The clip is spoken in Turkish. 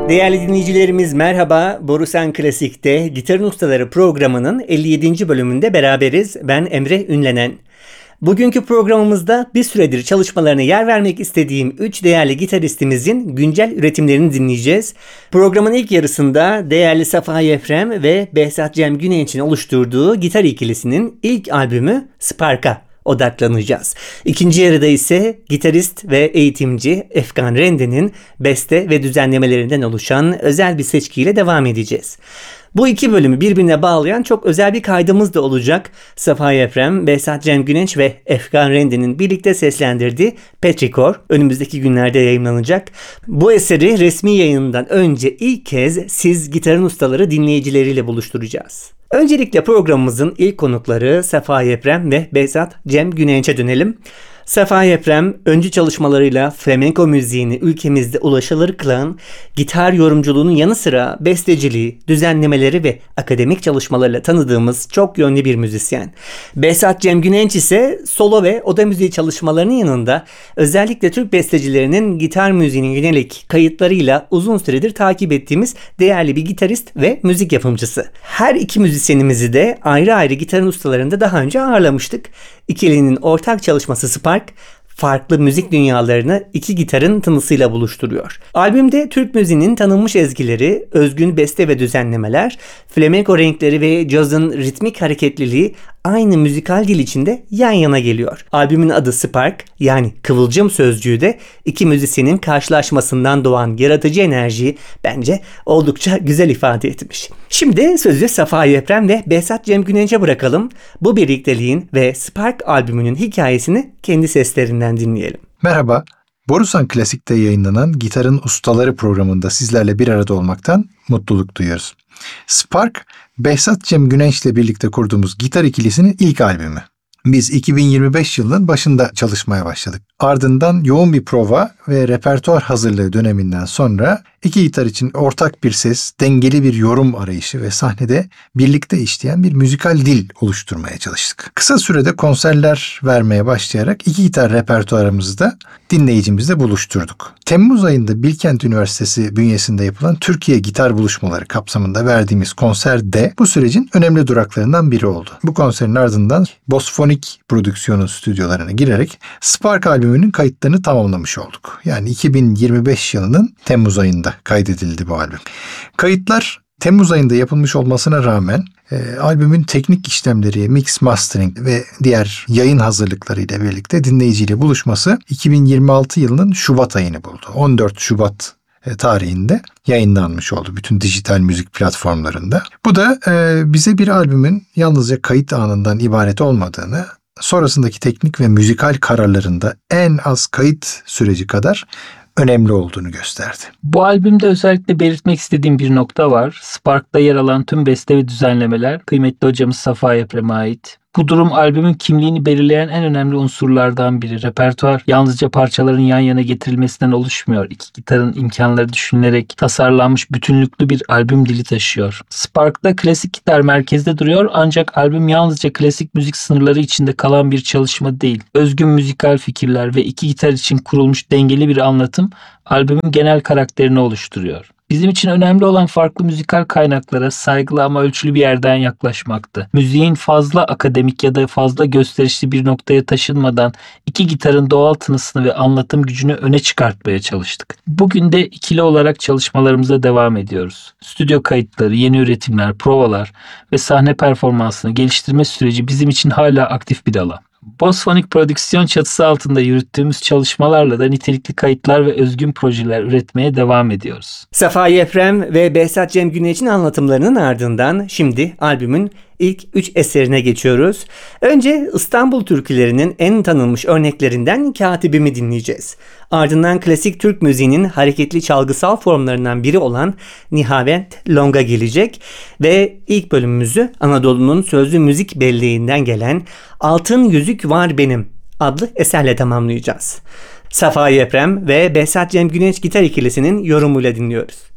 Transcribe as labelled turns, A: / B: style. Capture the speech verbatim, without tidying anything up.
A: Değerli dinleyicilerimiz merhaba. Borusan Klasik'te Gitarın Ustaları programının elli yedinci bölümünde beraberiz. Ben Emre Ünlenen. Bugünkü programımızda bir süredir çalışmalarına yer vermek istediğim üç değerli gitaristimizin güncel üretimlerini dinleyeceğiz. Programın ilk yarısında değerli Safa Yeprem ve Behzat Cem Günenç'in oluşturduğu gitar ikilisinin ilk albümü Spark'a odaklanacağız. İkinci yarıda ise gitarist ve eğitimci Efkan Rende'nin beste ve düzenlemelerinden oluşan özel bir seçkiyle devam edeceğiz. Bu iki bölümü birbirine bağlayan çok özel bir kaydımız da olacak. Safa Yeprem, Behzat Cem Günenç ve Efkan Rende'nin birlikte seslendirdiği Petrichor önümüzdeki günlerde yayınlanacak. Bu eseri resmi yayından önce ilk kez siz gitarın ustaları dinleyicileriyle buluşturacağız. Öncelikle programımızın ilk konukları Safa Yeprem ve Behzat Cem Günenç'e dönelim. Safa Yeprem, öncü çalışmalarıyla flamenko müziğini ülkemizde ulaşılır kılan, gitar yorumculuğunun yanı sıra besteciliği, düzenlemeleri ve akademik çalışmalarıyla tanıdığımız çok yönlü bir müzisyen. Behzat Cem Günenç ise solo ve oda müziği çalışmalarının yanında özellikle Türk bestecilerinin gitar müziğine yönelik kayıtlarıyla uzun süredir takip ettiğimiz değerli bir gitarist ve müzik yapımcısı. Her iki müzisyenimizi de ayrı ayrı gitarın ustalarında daha önce ağırlamıştık. İkilinin ortak çalışması Spark, farklı müzik dünyalarını iki gitarın tınısıyla buluşturuyor. Albümde Türk müziğinin tanınmış ezgileri, özgün beste ve düzenlemeler, flamenko renkleri ve cazın ritmik hareketliliği aynı müzikal dil içinde yan yana geliyor. Albümün adı Spark, yani kıvılcım sözcüğü de iki müzisyenin karşılaşmasından doğan yaratıcı enerjiyi bence oldukça güzel ifade etmiş. Şimdi sözü Safa Yeprem ve Behzat Cem Günenç'e bırakalım. Bu birlikteliğin ve Spark albümünün hikayesini kendi seslerinden dinleyelim.
B: Merhaba, Borusan Klasik'te yayınlanan Gitarın Ustaları programında sizlerle bir arada olmaktan mutluluk duyuyoruz. Spark, Behzat Cem Günenç ile birlikte kurduğumuz gitar ikilisinin ilk albümü. Biz iki bin yirmi beş yılının başında çalışmaya başladık. Ardından yoğun bir prova ve repertuar hazırlığı döneminden sonra iki gitar için ortak bir ses, dengeli bir yorum arayışı ve sahnede birlikte işleyen bir müzikal dil oluşturmaya çalıştık. Kısa sürede konserler vermeye başlayarak iki gitar repertuarımızı da dinleyicimizle buluşturduk. Temmuz ayında Bilkent Üniversitesi bünyesinde yapılan Türkiye Gitar Buluşmaları kapsamında verdiğimiz konser de bu sürecin önemli duraklarından biri oldu. Bu konserin ardından Bosfonik Prodüksiyon'un stüdyolarına girerek Spark albümünün kayıtlarını tamamlamış olduk. Yani iki bin yirmi beş yılının Temmuz ayında kaydedildi bu albüm. Kayıtlar Temmuz ayında yapılmış olmasına rağmen e, albümün teknik işlemleri, mix mastering ve diğer yayın hazırlıklarıyla birlikte dinleyiciyle buluşması iki bin yirmi altı yılının Şubat ayını buldu. on dört Şubat e, tarihinde yayınlanmış oldu bütün dijital müzik platformlarında. Bu da e, bize bir albümün yalnızca kayıt anından ibaret olmadığını, sonrasındaki teknik ve müzikal kararlarında en az kayıt süreci kadar önemli olduğunu gösterdi.
C: Bu albümde özellikle belirtmek istediğim bir nokta var. Spark'ta yer alan tüm beste ve düzenlemeler kıymetli hocamız Safa Yeprem'e ait. Bu durum albümün kimliğini belirleyen en önemli unsurlardan biri. Repertuar yalnızca parçaların yan yana getirilmesinden oluşmuyor. İki gitarın imkanları düşünülerek tasarlanmış bütünlüklü bir albüm dili taşıyor. Spark'ta klasik gitar merkezde duruyor ancak albüm yalnızca klasik müzik sınırları içinde kalan bir çalışma değil. Özgün müzikal fikirler ve iki gitar için kurulmuş dengeli bir anlatım albümün genel karakterini oluşturuyor. Bizim için önemli olan farklı müzikal kaynaklara saygılı ama ölçülü bir yerden yaklaşmaktı. Müziğin fazla akademik ya da fazla gösterişli bir noktaya taşınmadan iki gitarın doğal tınısını ve anlatım gücünü öne çıkartmaya çalıştık. Bugün de ikili olarak çalışmalarımıza devam ediyoruz. Stüdyo kayıtları, yeni üretimler, provalar ve sahne performansını geliştirme süreci bizim için hala aktif bir alan. Bosfonik Prodüksiyon çatısı altında yürüttüğümüz çalışmalarla da nitelikli kayıtlar ve özgün projeler üretmeye devam ediyoruz.
A: Safa Yeprem ve Behzat Cem Günenç'in anlatımlarının ardından şimdi albümün ilk üç eserine geçiyoruz. Önce İstanbul türkülerinin en tanınmış örneklerinden Katibimi dinleyeceğiz. Ardından klasik Türk müziğinin hareketli çalgısal formlarından biri olan Nihavent Long'a gelecek ve ilk bölümümüzü Anadolu'nun sözlü müzik belleğinden gelen Altın Yüzük Var Benim adlı eserle tamamlayacağız. Safa Yeprem ve Behzat Cem Günenç gitar ikilisinin yorumuyla dinliyoruz.